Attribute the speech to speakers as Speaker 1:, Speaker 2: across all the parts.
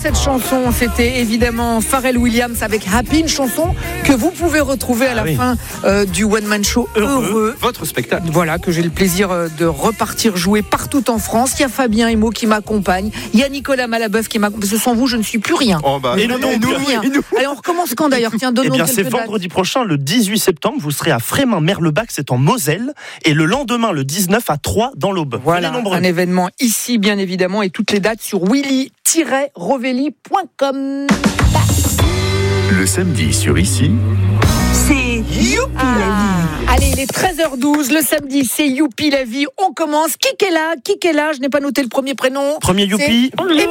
Speaker 1: cette chanson, c'était évidemment Pharrell Williams avec Happy, une chanson que vous pouvez retrouver à la fin du One Man Show Heureux.
Speaker 2: Votre spectacle.
Speaker 1: Voilà, que j'ai le plaisir de repartir jouer partout en France. Il y a Fabien Emo qui m'accompagne, il y a Nicolas Malabeuf qui m'accompagne. Parce que sans vous, je ne suis plus rien.
Speaker 2: Oh bah,
Speaker 3: et nous,
Speaker 1: rien. Allez, on recommence quand d'ailleurs? Tiens, donne-nous quelques
Speaker 3: c'est
Speaker 1: dates.
Speaker 3: vendredi prochain, le 18 septembre, vous serez à Frémin-Merlebach, c'est en Moselle, et le lendemain, le 19 à Troyes, dans l'Aube.
Speaker 1: Voilà, un événement ici, bien évidemment, et toutes les dates sur willy-revelli.com.
Speaker 4: Le samedi sur Ici,
Speaker 5: c'est Youpi la vie.
Speaker 1: Allez, il est 13h12, le samedi, c'est Youpi la vie. On commence. Qui est là? Je n'ai pas noté le premier prénom.
Speaker 3: Premier Youpi.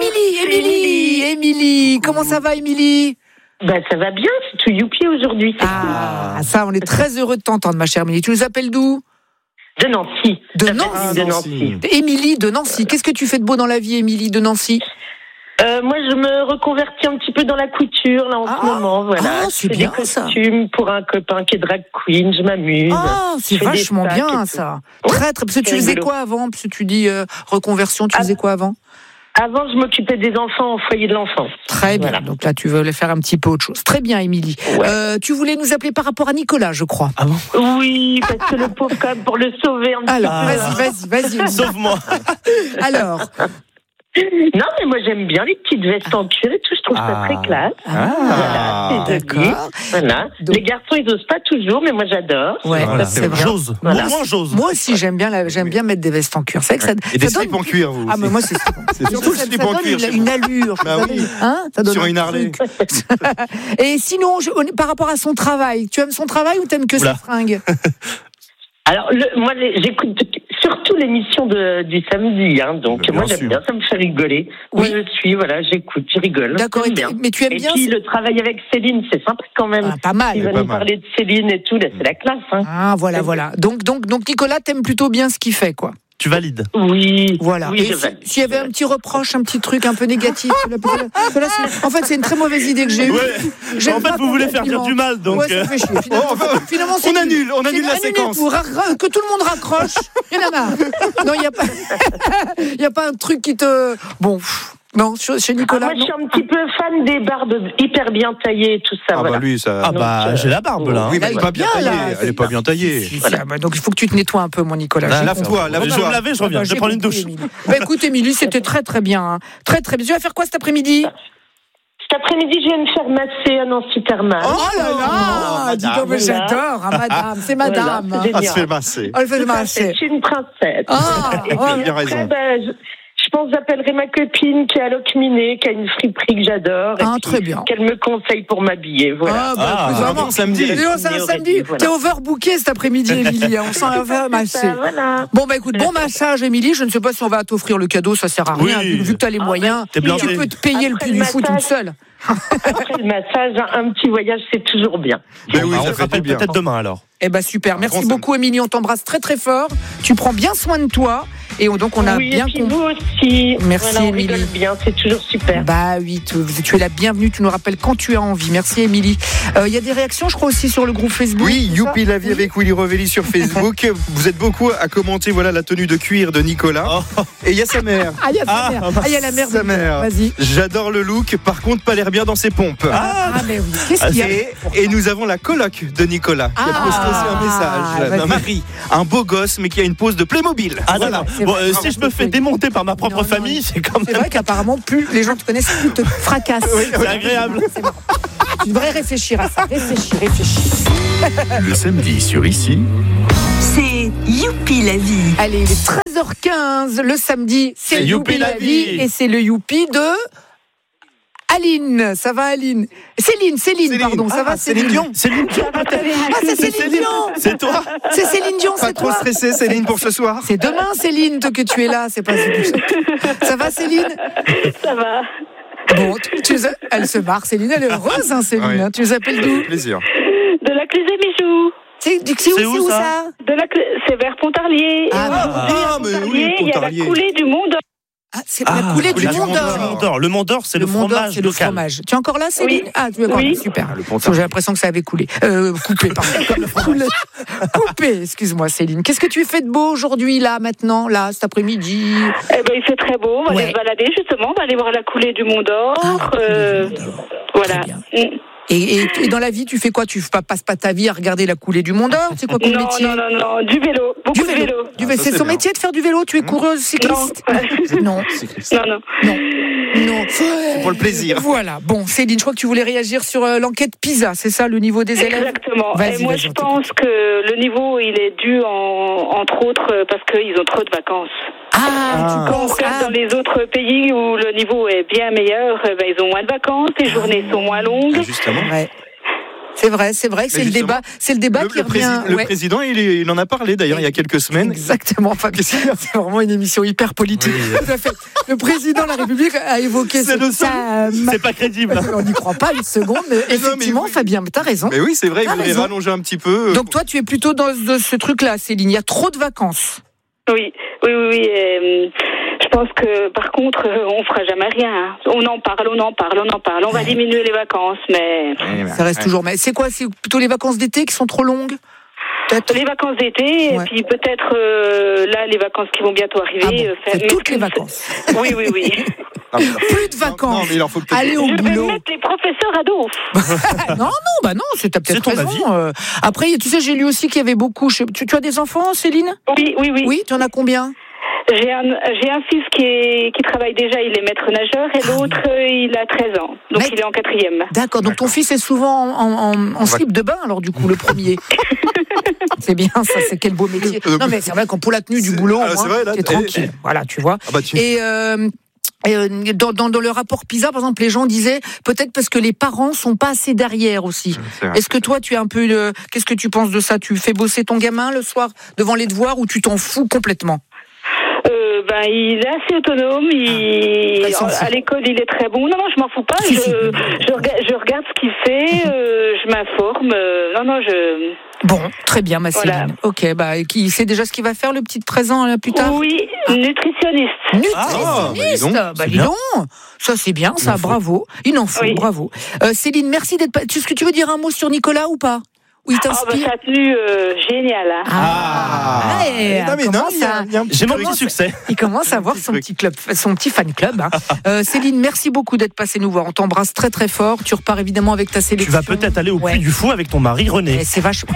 Speaker 1: Émilie. Comment ça va, Émilie?
Speaker 6: Ça va bien, c'est tout Youpi aujourd'hui.
Speaker 1: Ça, on est très heureux de t'entendre, ma chère Émilie. Tu nous appelles d'où?
Speaker 6: De Nancy.
Speaker 1: De Nancy. Émilie de Nancy. Qu'est-ce que tu fais de beau dans la vie, Émilie de Nancy?
Speaker 6: Moi, je me reconvertis un petit peu dans la couture là en ce moment. Voilà.
Speaker 1: C'est
Speaker 6: je fais
Speaker 1: bien
Speaker 6: des costumes pour un copain qui est drag queen. Je m'amuse.
Speaker 1: C'est vachement bien ça. Très. Parce que tu faisais quoi avant? Parce que tu dis reconversion. Tu faisais quoi avant?
Speaker 6: Avant, je m'occupais des enfants au foyer de l'enfance.
Speaker 1: Très bien. Voilà. Donc là, tu voulais faire un petit peu autre chose. Très bien, Émilie. Ouais. Tu voulais nous appeler par rapport à Nicolas, je crois.
Speaker 3: Ah bon?
Speaker 6: Oui, parce que le pauvre, quand même, pour le sauver un petit peu.
Speaker 1: Alors, vas-y.
Speaker 3: Sauve-moi.
Speaker 1: Alors.
Speaker 6: Non, mais moi j'aime bien les petites vestes en cuir et tout, je trouve ça très classe. Voilà, c'est joli. Voilà. Donc, les garçons ils osent pas toujours, mais moi j'adore.
Speaker 1: Ouais, c'est vrai.
Speaker 3: J'ose.
Speaker 6: Voilà.
Speaker 3: Moi
Speaker 1: aussi j'aime bien mettre des vestes en cuir. C'est vrai que ça,
Speaker 2: et des slips en cuir, vous.
Speaker 1: Ah mais moi c'est
Speaker 2: surtout le slip en cuir.
Speaker 1: Une allure.
Speaker 2: Bah oui.
Speaker 1: Ça donne
Speaker 2: sur une Harley.
Speaker 1: Et sinon, par rapport à son travail, tu aimes son travail ou t'aimes que ses fringues?
Speaker 6: Alors, moi, j'écoute surtout l'émission du samedi, donc moi j'aime bien, ça me fait rigoler. Oui. Moi, j'écoute, je rigole.
Speaker 1: D'accord, mais tu aimes bien.
Speaker 6: Et puis le travail avec Céline, c'est sympa quand même.
Speaker 1: Pas mal.
Speaker 6: Il va nous parler de Céline et tout, là, c'est la classe.
Speaker 1: Voilà. Donc Nicolas, t'aimes plutôt bien ce qu'il fait, quoi.
Speaker 3: Tu valides?
Speaker 6: Oui.
Speaker 1: Voilà.
Speaker 6: Oui,
Speaker 1: et s'il y avait un petit reproche, un petit truc un peu négatif, en fait, c'est une très mauvaise idée que j'ai eue.
Speaker 3: Ouais. En fait, vous voulez faire dire du mal, donc.
Speaker 1: Ouais, ça fait chier. Finalement,
Speaker 2: on annule la séquence.
Speaker 1: Que tout le monde raccroche. Il y en a marre. Non, il n'y a pas un truc qui te. Bon. Non, chez Nicolas.
Speaker 6: Moi, je suis un petit peu fan des barbes hyper bien taillées et tout ça.
Speaker 2: Bah lui, ça.
Speaker 3: J'ai la barbe là.
Speaker 2: Oui, mais elle est pas bien taillée. Elle est pas bien taillée.
Speaker 1: Donc il faut que tu te nettoies un peu, mon Nicolas.
Speaker 2: Lave-toi.
Speaker 3: Je vais me laver, je reviens. Je vais prendre une douche.
Speaker 1: Écoute, Émilie, c'était très très bien. Très très bien. Tu vas faire quoi cet après-midi?
Speaker 6: Cet après-midi, je viens me faire masser à Nancy Thermal.
Speaker 1: Oh là là! Dis donc, j'adore, madame. C'est madame.
Speaker 2: Voilà, elle se fait masser.
Speaker 1: Elle fait masser.
Speaker 6: C'est une princesse.
Speaker 2: Tu as bien raison.
Speaker 6: Je pense que j'appellerai ma copine qui est à Locminé, qui a une friperie que j'adore.
Speaker 1: Très bien.
Speaker 6: Qu'elle me conseille pour m'habiller. Voilà.
Speaker 2: Vraiment, samedi.
Speaker 1: C'est un samedi. T'es overbooké cet après-midi, Émilie. On s'en va masser. Bon, écoute, bon massage, Émilie. Je ne sais pas si on va t'offrir le cadeau, ça sert à rien. Vu que t'as les moyens, tu peux te payer le prix du foot toute seule.
Speaker 6: Après le massage, un petit voyage, c'est toujours bien.
Speaker 2: Mais oui,
Speaker 3: on
Speaker 2: ça
Speaker 3: se
Speaker 2: fait
Speaker 3: rappelle
Speaker 2: bien.
Speaker 3: peut-être demain alors.
Speaker 1: Super. Merci beaucoup, Émilie. On t'embrasse très très fort. Tu prends bien soin de toi. Et donc on a bien
Speaker 6: compris. Vous aussi.
Speaker 1: Merci,
Speaker 6: on
Speaker 1: Émilie.
Speaker 6: rigole bien, c'est toujours super.
Speaker 1: Oui, tu es la bienvenue. Tu nous rappelles quand tu as envie. Merci, Émilie. Il y a des réactions, je crois, aussi sur le groupe Facebook.
Speaker 4: Oui, Youpi la vie avec Willy Revelli sur Facebook. Vous êtes beaucoup à commenter la tenue de cuir de Nicolas. Et il y a sa mère.
Speaker 1: Il y a sa mère. Il y a la mère de
Speaker 4: sa mère.
Speaker 1: Vas-y.
Speaker 4: J'adore le look. Par contre, pas l'air bien dans ses pompes.
Speaker 1: Mais oui. Qu'est-ce qu'il y a?
Speaker 4: Et nous avons la coloc de Nicolas qui a posté aussi un message. Marie, un beau gosse mais qui a une pose de Playmobil.
Speaker 3: D'accord. Si je me fais démonter par ma propre famille, c'est quand même.
Speaker 1: C'est vrai qu'apparemment, plus les gens te connaissent, plus te fracassent.
Speaker 3: C'est agréable.
Speaker 1: Tu devrais réfléchir à ça. Réfléchis.
Speaker 4: Le samedi sur Ici,
Speaker 5: c'est Youpi la vie.
Speaker 1: Allez, il est 13h15. Le samedi, c'est Youpi la vie. Et c'est le Youpi de Aline. Ça va, Aline? Céline, pardon. Ça va, Céline Dion?
Speaker 3: Céline Dion.
Speaker 1: C'est Céline Dion.
Speaker 3: C'est toi.
Speaker 1: C'est Céline Dion, c'est toi.
Speaker 4: Pas trop stressée, Céline, pour ce soir.
Speaker 1: C'est demain, Céline, que tu es là. C'est pas ça va, Céline?
Speaker 6: Ça va.
Speaker 1: Bon, elle se marre, Céline. Elle est heureuse, Céline.
Speaker 4: Oui.
Speaker 1: Tu nous appelles d'où?
Speaker 4: Plaisir.
Speaker 6: De la Clé des Bijoux.
Speaker 1: C'est où ça?
Speaker 6: C'est vers Pontarlier.
Speaker 4: mais oui,
Speaker 6: il y a la
Speaker 4: Pontarlier.
Speaker 6: coulée du monde.
Speaker 1: Ah, c'est la coulée du Mont d'Or.
Speaker 3: Le Mont d'Or, c'est le fromage local.
Speaker 1: Le fromage. Tu es encore là, Céline?
Speaker 6: Oui.
Speaker 1: Ah, tu es encore là, super. J'ai l'impression que ça avait coulé. Coupé, pardon. Coupé, excuse-moi, Céline. Qu'est-ce que tu fais de beau aujourd'hui, là, maintenant, là, cet après-midi?
Speaker 6: Il fait très beau. On va aller se balader, justement. On va aller voir la coulée du Mont d'Or. Voilà.
Speaker 1: Et dans la vie, tu fais quoi? Tu passes pas ta vie à regarder la coulée du Mont d'Or? C'est quoi ton métier?
Speaker 6: Non, du vélo. Beaucoup de vélo.
Speaker 1: C'est son métier de faire du vélo? Tu es coureuse cycliste? Non.
Speaker 4: C'est pour le plaisir.
Speaker 1: Voilà. Bon, Céline, je crois que tu voulais réagir sur l'enquête PISA, c'est ça, le niveau des élèves?
Speaker 6: Exactement. Et moi, je pense que le niveau, il est dû, entre autres, parce qu'ils ont trop de vacances. Quand on regarde dans les autres pays où le niveau est bien meilleur, ils ont moins de vacances, les journées sont moins longues.
Speaker 4: Justement.
Speaker 1: Ouais. C'est vrai que c'est le débat qui revient.
Speaker 4: Le président, il en a parlé d'ailleurs il y a quelques semaines.
Speaker 1: Exactement, Fabien. C'est vraiment une émission hyper politique. Oui. Tout à fait. Le président de la République a évoqué
Speaker 3: c'est pas crédible.
Speaker 1: On n'y croit pas une seconde. Mais effectivement, Fabien, t'as raison.
Speaker 4: Mais oui, c'est vrai, il voudrait rallonger un petit peu.
Speaker 1: Donc toi, tu es plutôt dans ce truc-là, Céline. Il y a trop de vacances.
Speaker 6: Oui. Je pense que, par contre, on fera jamais rien. On en parle. On va diminuer les vacances, mais...
Speaker 1: Ça reste toujours... Mais c'est quoi? C'est plutôt les vacances d'été qui sont trop longues? Peut-être.
Speaker 6: Les vacances d'été, et puis peut-être, là, les vacances qui vont bientôt arriver...
Speaker 1: c'est toutes les vacances.
Speaker 6: Oui.
Speaker 1: Plus de vacances.
Speaker 4: Non, mais il en faut peut-être...
Speaker 1: Aller au boulot.
Speaker 6: Je vais mettre les professeurs à dos.
Speaker 1: non, t'as peut-être raison. Après, tu sais, j'ai lu aussi qu'il y avait beaucoup... Tu as des enfants, Céline?
Speaker 6: Oui.
Speaker 1: Oui, tu en as combien?
Speaker 6: J'ai un fils qui travaille déjà, il est maître nageur, et l'autre, il a 13 ans. Donc il est en 4e.
Speaker 1: D'accord, donc ton fils est souvent en slip de bain, alors du coup, le premier. C'est bien, ça, c'est quel beau métier. Non, mais c'est vrai qu'en pour la tenue du boulot, t'es tranquille. Voilà, tu vois. Et dans le rapport PISA, par exemple, les gens disaient peut-être parce que les parents sont pas assez derrière aussi. Est-ce que toi, tu es un peu... Qu'est-ce que tu penses de ça? Tu fais bosser ton gamin le soir devant les devoirs ou tu t'en fous complètement?
Speaker 6: Il est assez autonome. À l'école, il est très bon. Non, je m'en fous pas. Je regarde ce qu'il fait. Je m'informe.
Speaker 1: Bon, très bien, ma Céline. Voilà. Ok, qui sait déjà ce qu'il va faire, le petit de 13 ans, plus tard?
Speaker 6: Oui, nutritionniste.
Speaker 1: Nutritionniste. Dis donc. Ça, c'est bien, ça. Bravo. Il en faut, bravo. Céline, merci d'être... Est-ce que tu veux dire un mot sur Nicolas ou pas? Oui,
Speaker 6: sa tenue géniale.
Speaker 3: J'ai mon petit succès.
Speaker 1: Il commence à avoir son petit fan club. Céline, merci beaucoup d'être passée nous voir. On t'embrasse très très fort. Tu repars évidemment avec ta sélection.
Speaker 3: Tu vas peut-être aller au Puy du Fou avec ton mari René.
Speaker 1: C'est vachement.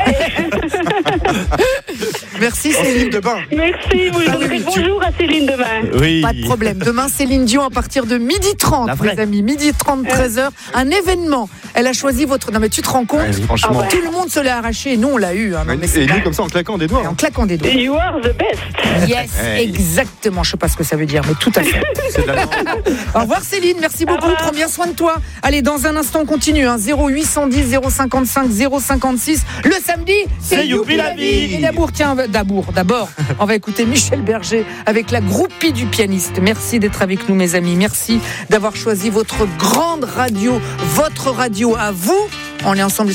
Speaker 1: Merci Céline.
Speaker 6: Merci, vous direz bonjour à Céline demain.
Speaker 3: Oui.
Speaker 1: Pas de problème. Demain, Céline Dion à partir de 12h30, mes amis. 12h30, 13h. Un événement. Elle a choisi votre... Non mais tu te rends compte?
Speaker 4: Franchement.
Speaker 1: Tout le monde se l'a arraché et nous on l'a eu.
Speaker 4: Et nous comme ça en claquant des doigts.
Speaker 1: En claquant des doigts.
Speaker 6: You are the best.
Speaker 1: Yes, exactement. Je sais pas ce que ça veut dire, mais tout à fait. Au revoir Céline, merci beaucoup. Prends bien soin de toi. Allez, dans un instant on continue. 0810 055 056. Le samedi, c'est Youpi la vie. Et d'abord, on va écouter Michel Berger avec la groupie du pianiste. Merci d'être avec nous, mes amis. Merci d'avoir choisi votre grande radio, votre radio à vous. On est ensemble.